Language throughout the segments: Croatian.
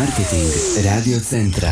Marketing Radio Centra.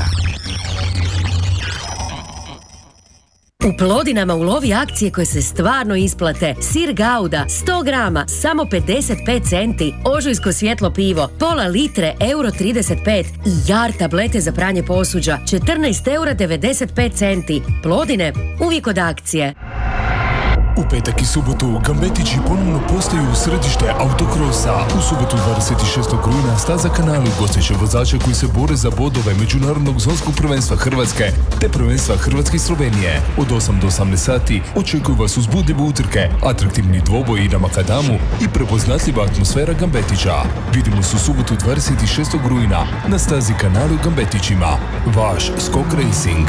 U Plodinama ulovi akcije koje se stvarno isplate. Sir Gouda, 100 grama, samo 55 centi. Ožujsko svjetlo pivo, pola litre, €1,35. I Jar tablete za pranje posuđa, €14,95. Plodine, uvijek od akcije. U petak i subotu Gambetići ponovno postaju središte autokrosa. U subotu 26. rujna staza Kanalu gosteće vozače koji se bore za bodove Međunarodnog zonskog prvenstva Hrvatske te prvenstva Hrvatske i Slovenije. Od 8 do 18 sati očekuju vas uzbudljive utrke, atraktivni dvoboji na makadamu i prepoznatljiva atmosfera Gambetića. Vidimo se u subotu 26. rujna na stazi Kanalu u Gambetićima. Vaš Skok Racing.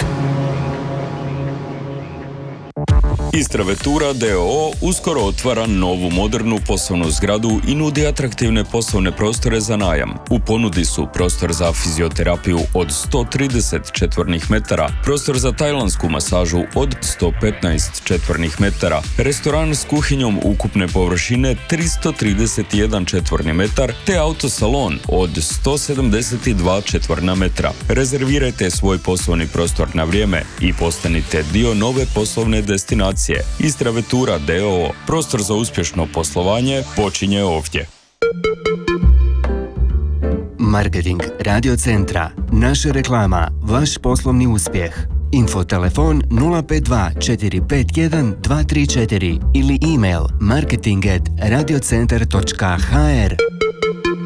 Istra Vetura d.o.o. uskoro otvara novu modernu poslovnu zgradu i nudi atraktivne poslovne prostore za najam. U ponudi su prostor za fizioterapiju od 130 četvornih metara, prostor za tajlansku masažu od 115 četvornih metara, restoran s kuhinjom ukupne površine 331 četvorni metar, te autosalon od 172 četvorna metra. Rezervirajte svoj poslovni prostor na vrijeme i postanite dio nove poslovne destinacije. Istra Vetura d.o.o. Prostor za uspješno poslovanje počinje ovdje. Marketing Radio Centra. Naša reklama. Vaš poslovni uspjeh. Infotelefon 052 451 234 ili email marketing@radiocentar.hr.